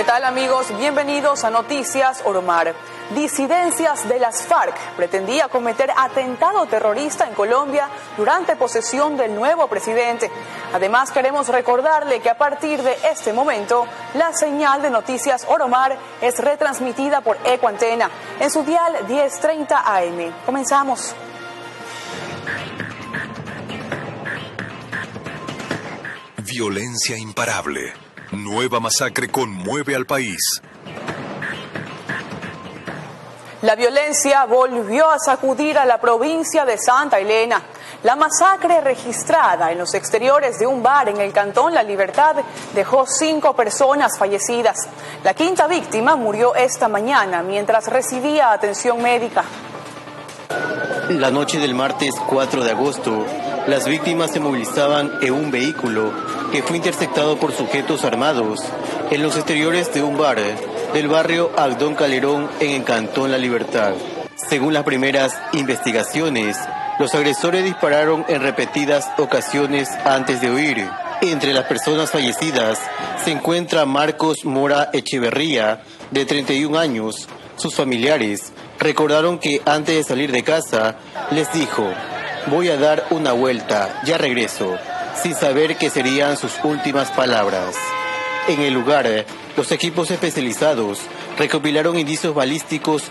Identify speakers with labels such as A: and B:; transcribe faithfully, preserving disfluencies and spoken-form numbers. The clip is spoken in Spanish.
A: ¿Qué tal, amigos? Bienvenidos a Noticias Oromar. Disidencias de las FARC pretendía cometer atentado terrorista en Colombia durante posesión del nuevo presidente. Además, queremos recordarle que a partir de este momento, la señal de Noticias Oromar es retransmitida por Ecoantena en su dial diez treinta A M. Comenzamos.
B: Violencia imparable. Nueva masacre conmueve al país.
A: La violencia volvió a sacudir a la provincia de Santa Elena. La masacre registrada en los exteriores de un bar en el cantón La Libertad dejó cinco personas fallecidas. La quinta víctima murió esta mañana mientras recibía atención médica.
C: La noche del martes cuatro de agosto, las víctimas se movilizaban en un vehículo que fue interceptado por sujetos armados en los exteriores de un bar del barrio Agdón Calderón en el cantón La Libertad. Según las primeras investigaciones, los agresores dispararon en repetidas ocasiones antes de huir. Entre las personas fallecidas se encuentra Marcos Mora Echeverría, de treinta y un años. Sus familiares recordaron que antes de salir de casa les dijo: voy a dar una vuelta, ya regreso, sin saber qué serían sus últimas palabras. En el lugar, los equipos especializados recopilaron indicios balísticos